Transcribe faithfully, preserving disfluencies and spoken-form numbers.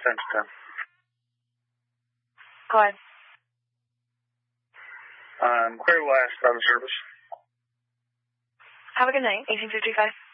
ten to ten. Go ahead. Um, clear last out of service. Have a good night, eighteen fifty-five.